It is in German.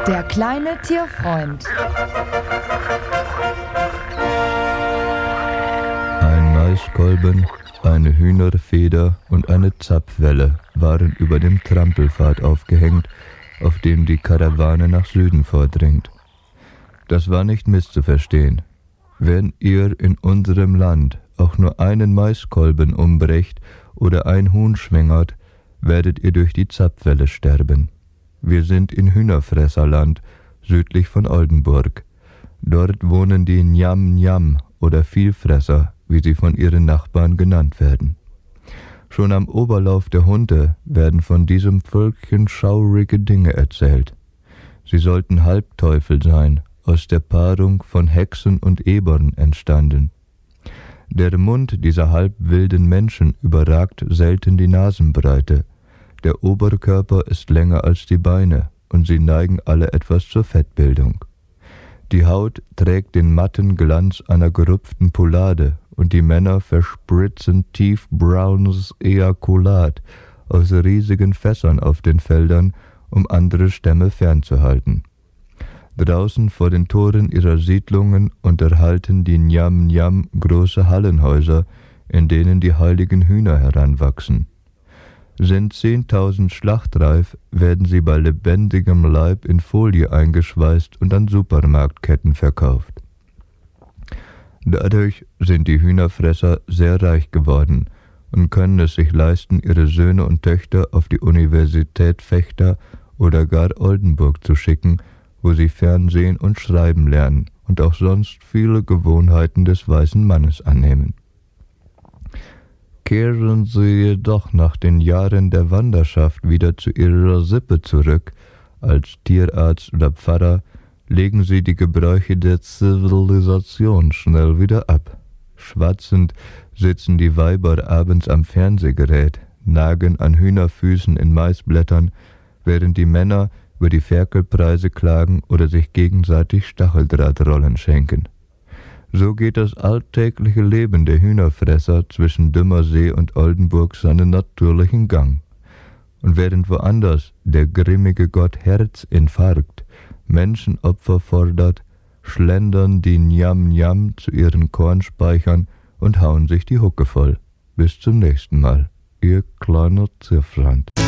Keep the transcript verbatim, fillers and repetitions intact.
Der kleine Tierfreund. Ein Maiskolben, eine Hühnerfeder und eine Zapfwelle waren über dem Trampelpfad aufgehängt, auf dem die Karawane nach Süden vordringt. Das war nicht misszuverstehen. Wenn ihr in unserem Land auch nur einen Maiskolben umbrecht oder ein Huhn schwängert, werdet ihr durch die Zapfwelle sterben. Wir sind in Hühnerfresserland, südlich von Oldenburg. Dort wohnen die Njam-Njam oder Vielfresser, wie sie von ihren Nachbarn genannt werden. Schon am Oberlauf der Hunde werden von diesem Völkchen schaurige Dinge erzählt. Sie sollten Halbteufel sein, aus der Paarung von Hexen und Ebern entstanden. Der Mund dieser halbwilden Menschen überragt selten die Nasenbreite. Der Oberkörper ist länger als die Beine und sie neigen alle etwas zur Fettbildung. Die Haut trägt den matten Glanz einer gerupften Poulade und die Männer verspritzen tiefbraunes Ejakulat aus riesigen Fässern auf den Feldern, um andere Stämme fernzuhalten. Draußen vor den Toren ihrer Siedlungen unterhalten die Njam-Njam große Hallenhäuser, in denen die heiligen Hühner heranwachsen. Sind zehntausend schlachtreif, werden sie bei lebendigem Leib in Folie eingeschweißt und an Supermarktketten verkauft. Dadurch sind die Hühnerfresser sehr reich geworden und können es sich leisten, ihre Söhne und Töchter auf die Universität Vechta oder gar Oldenburg zu schicken, wo sie Fernsehen und Schreiben lernen und auch sonst viele Gewohnheiten des weißen Mannes annehmen. Kehren sie jedoch nach den Jahren der Wanderschaft wieder zu ihrer Sippe zurück, als Tierarzt oder Pfarrer, legen sie die Gebräuche der Zivilisation schnell wieder ab. Schwatzend sitzen die Weiber abends am Fernsehgerät, nagen an Hühnerfüßen in Maisblättern, während die Männer über die Ferkelpreise klagen oder sich gegenseitig Stacheldrahtrollen schenken. So geht das alltägliche Leben der Hühnerfresser zwischen Dümmersee und Oldenburg seinen natürlichen Gang. Und während woanders der grimmige Gott Herzinfarkt Menschenopfer fordert, schlendern die Njam-Njam zu ihren Kornspeichern und hauen sich die Hucke voll. Bis zum nächsten Mal, ihr kleiner Tierfreund.